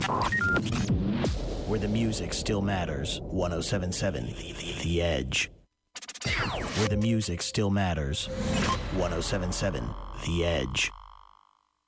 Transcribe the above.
Where the music still matters. 107.7 The Edge. Where the music still matters. 107.7 The Edge.